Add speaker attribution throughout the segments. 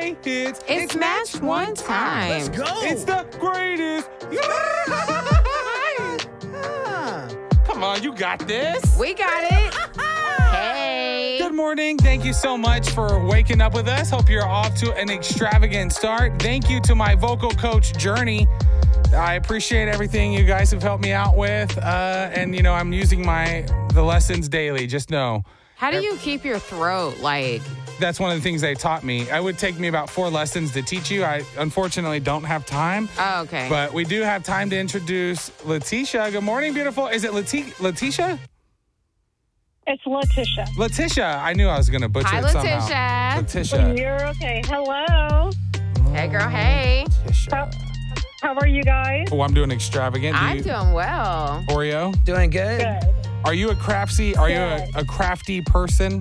Speaker 1: K Hits.
Speaker 2: It's Match One Time.
Speaker 3: Let's go.
Speaker 1: It's the greatest. Come on, you got this.
Speaker 2: We got it. Hey.
Speaker 1: Good morning. Thank you so much for waking up with us. Hope you're off to an extravagant start. Thank you to my vocal coach, Journey. I appreciate everything you guys have helped me out with. And, you know, I'm using the lessons daily. Just know.
Speaker 2: How do you keep your throat like?
Speaker 1: That's one of the things they taught me. It would take me about 4 lessons to teach you. I unfortunately don't have time.
Speaker 2: Oh, okay.
Speaker 1: But we do have time to introduce Letitia. Good morning, beautiful. Is it Letitia?
Speaker 4: It's Letitia.
Speaker 1: Letitia. I knew I was going to butcher
Speaker 2: Hi,
Speaker 1: it somehow.
Speaker 2: Letitia.
Speaker 1: Letitia.
Speaker 4: You're okay. Hello.
Speaker 2: Hey, girl. Hey.
Speaker 1: Letitia.
Speaker 4: How are you guys?
Speaker 1: Oh, I'm doing extravagant.
Speaker 2: I'm doing well.
Speaker 1: Oreo?
Speaker 3: Doing good.
Speaker 4: Good.
Speaker 1: Are you a crafty person?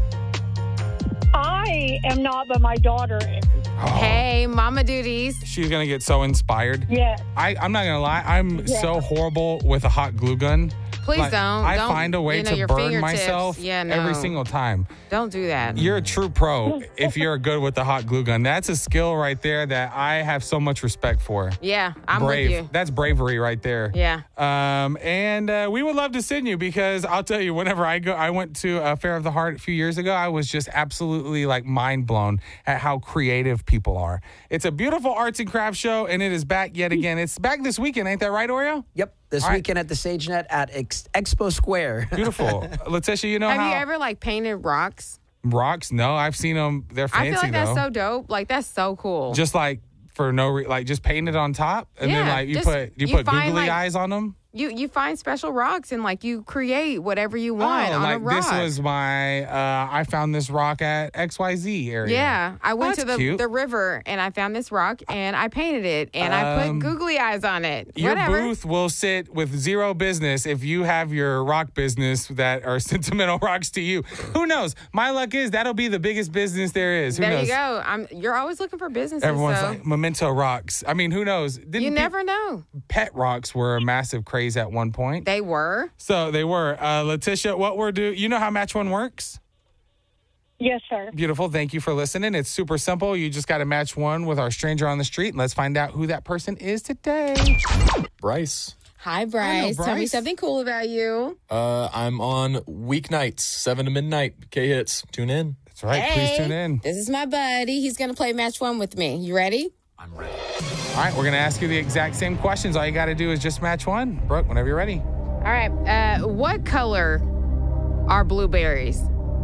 Speaker 4: I am not, but my daughter is.
Speaker 1: Oh,
Speaker 2: Hey, mama duties.
Speaker 1: she's going to get so inspired.
Speaker 4: Yes.
Speaker 1: I'm not going to lie. I'm so horrible with a hot glue gun.
Speaker 2: Please don't.
Speaker 1: I
Speaker 2: Don't,
Speaker 1: find a way
Speaker 2: you know,
Speaker 1: to
Speaker 2: your
Speaker 1: burn
Speaker 2: fingertips.
Speaker 1: myself
Speaker 2: Yeah, no.
Speaker 1: every single time.
Speaker 2: Don't do that.
Speaker 1: You're a true pro if you're good with the hot glue gun. That's a skill right there that I have so much respect for.
Speaker 2: Yeah, I'm
Speaker 1: Brave.
Speaker 2: with you.
Speaker 1: That's bravery right there.
Speaker 2: Yeah.
Speaker 1: And we would love to send you because I'll tell you, whenever I went to a Fair of the Heart a few years ago, I was just absolutely like mind blown at how creative people are. It's a beautiful arts and crafts show, and it is back yet again. It's back this weekend, ain't that right, Oreo?
Speaker 3: Yep. This
Speaker 1: All right.
Speaker 3: weekend at the SageNet at Expo Square.
Speaker 1: Beautiful. Letitia, you know
Speaker 2: Have
Speaker 1: how
Speaker 2: you ever like painted rocks?
Speaker 1: rocks? No, I've seen them. They're fancy,
Speaker 2: I feel like that's
Speaker 1: though.
Speaker 2: so dope. Like that's so cool.
Speaker 1: Just like for like just paint it on top, and then
Speaker 2: Yeah,
Speaker 1: like you
Speaker 2: just-
Speaker 1: put
Speaker 2: you
Speaker 1: put
Speaker 2: find,
Speaker 1: googly
Speaker 2: like-
Speaker 1: eyes on them.
Speaker 2: You find special rocks and like you create whatever you want on
Speaker 1: like
Speaker 2: a rock.
Speaker 1: this was my I found this rock at XYZ area.
Speaker 2: Yeah, I went
Speaker 1: That's
Speaker 2: to
Speaker 1: cute.
Speaker 2: the river and I found this rock and I painted it and I put googly eyes on it.
Speaker 1: Your
Speaker 2: Whatever.
Speaker 1: booth will sit with zero business if you have your rock business that are sentimental rocks to you. Who knows? My luck is that'll be the biggest business there is. Who
Speaker 2: There
Speaker 1: knows?
Speaker 2: you go. You're always looking for businesses.
Speaker 1: Everyone's
Speaker 2: so
Speaker 1: like memento rocks. I mean, who knows?
Speaker 2: you never know.
Speaker 1: Pet rocks were a massive craze at one point.
Speaker 2: They were.
Speaker 1: So they were. Letitia, what we're doing, you know how Match One works?
Speaker 4: Yes, sir.
Speaker 1: Beautiful. Thank you for listening. It's super simple. You just got to match one with our stranger on the street, and let's find out who that person is today.
Speaker 5: Bryce.
Speaker 2: Hi, Bryce. Tell me
Speaker 1: Bryce.
Speaker 2: something cool about you.
Speaker 5: I'm on weeknights, 7 to midnight. K-Hits. Tune in.
Speaker 1: That's right. Please tune in.
Speaker 2: This is my buddy. He's going to play Match One with me. You ready?
Speaker 5: I'm ready.
Speaker 1: All right, we're going to ask you the exact same questions. All you got to do is just match one. Brooke, whenever you're ready.
Speaker 2: All right. What color are blueberries?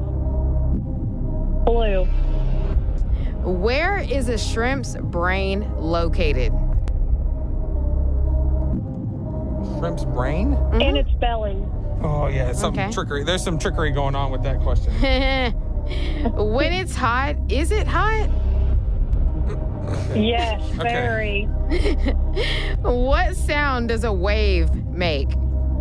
Speaker 4: Blue.
Speaker 2: Where is a shrimp's brain located?
Speaker 1: Shrimp's brain?
Speaker 4: In its belly.
Speaker 1: Oh, yeah. Some
Speaker 2: Okay.
Speaker 1: trickery. There's some trickery going on with that question.
Speaker 2: When it's hot, is it hot?
Speaker 4: Yes,
Speaker 1: Okay.
Speaker 4: very.
Speaker 2: What sound does a wave make?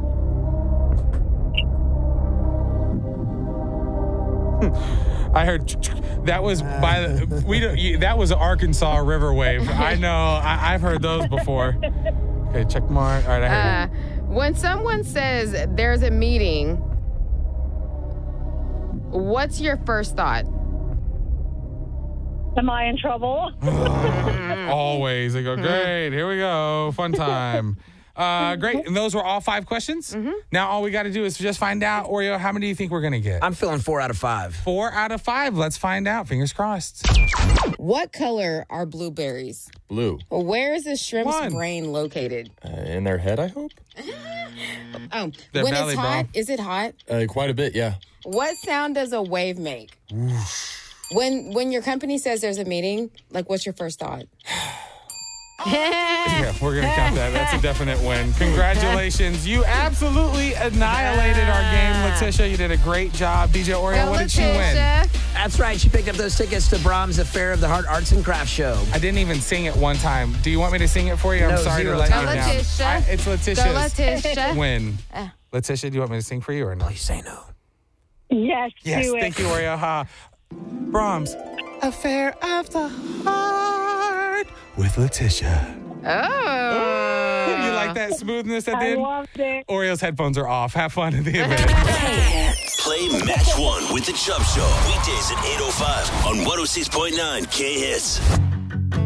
Speaker 1: I heard that was that was an Arkansas river wave. I know. I've heard those before. Okay, check mark. All right, I heard it.
Speaker 2: When someone says there's a meeting, what's your first thought?
Speaker 4: Am I in trouble?
Speaker 1: Always. They go, great. Here we go. Fun time. Great. And those were all 5 questions? Now all we got to do is just find out, Oreo, how many do you think we're going to get?
Speaker 3: I'm feeling 4 out of 5.
Speaker 1: 4 out of 5. Let's find out. Fingers crossed.
Speaker 2: What color are blueberries?
Speaker 5: Blue.
Speaker 2: Where is a shrimp's
Speaker 1: One.
Speaker 2: brain located?
Speaker 5: In their head, I hope?
Speaker 2: Oh,
Speaker 1: Their
Speaker 2: when
Speaker 1: belly,
Speaker 2: it's hot,
Speaker 1: bro.
Speaker 2: is it hot?
Speaker 5: Quite a bit, yeah.
Speaker 2: What sound does a wave make? When your company says there's a meeting, like what's your first thought?
Speaker 1: Yeah, we're going to count that. That's a definite win. Congratulations. You absolutely annihilated our game, Letitia. You did a great job. DJ Oreo,
Speaker 2: Go,
Speaker 1: what did she win?
Speaker 2: Letitia.
Speaker 3: That's right. She picked up those tickets to Brahms' Affair of the Heart Arts and Crafts Show.
Speaker 1: I didn't even sing it one time. Do you want me to sing it for you? I'm
Speaker 3: No,
Speaker 1: sorry
Speaker 3: 0
Speaker 1: to let
Speaker 3: time.
Speaker 1: you
Speaker 2: Go,
Speaker 1: down.
Speaker 2: Letitia.
Speaker 1: It's
Speaker 2: Go,
Speaker 1: Letitia's
Speaker 2: Letitia.
Speaker 1: win. Letitia, do you want me to sing for you or no?
Speaker 3: Please say no.
Speaker 4: Yes,
Speaker 1: Yes,
Speaker 4: do it.
Speaker 1: thank you, Oreo. Ha. Brahms, Affair of the Heart with Letitia.
Speaker 2: Oh.
Speaker 1: You like that smoothness at the
Speaker 4: I
Speaker 1: end?
Speaker 4: loved it.
Speaker 1: Oreo's headphones are off. Have fun at the event.
Speaker 6: K-Hits. Play Match 1 with the Chubb Show. Weekdays at 8:05 on 106.9 K-Hits.